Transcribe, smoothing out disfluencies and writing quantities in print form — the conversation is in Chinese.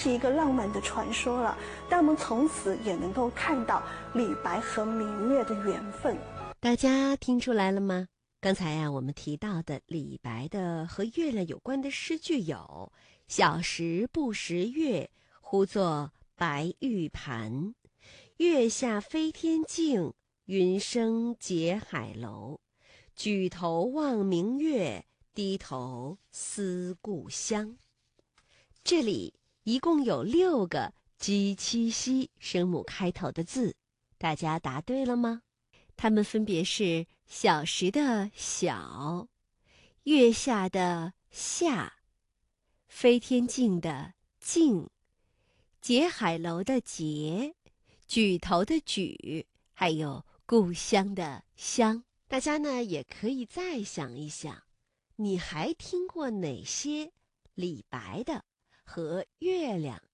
是一个浪漫的传说了。但我们从此也能够看到李白和明月的缘分。 大家听出来了吗？刚才呀，我们提到的李白的和月亮有关的诗句有“小时不识月，呼作白玉盘。月下飞天镜，云生结海楼。举头望明月，低头思故乡。”这里一共有6个 G 七夕声母开头的字，大家答对了吗？它们分别是小时的小、月下的下、飞天镜的镜、结海楼的结、举头的举，还有故乡的乡。大家呢也可以再想一想，你还听过哪些李白的和月亮